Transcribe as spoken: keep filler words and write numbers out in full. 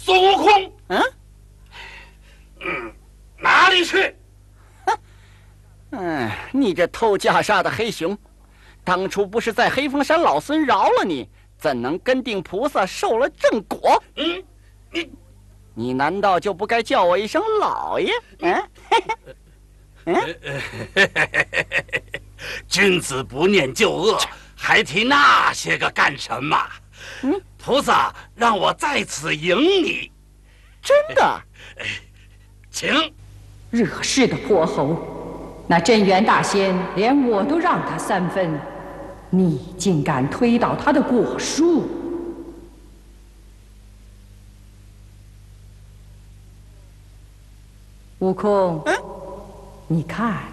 孙悟空， 嗯， 嗯，哪里去？ 嗯，你这偷袈裟的黑熊，当初不是在黑风山老孙饶了你，怎能跟定菩萨受了正果？ 嗯，你你难道就不该叫我一声老爷？嗯， 嗯，君子不念旧恶，还提那些个干什么？ 嗯， 菩萨让我在此迎你。 真的？ 请。 惹事的泼猴，那镇元大仙连我都让他三分，你竟敢推倒他的果树！悟空， 嗯， 你看，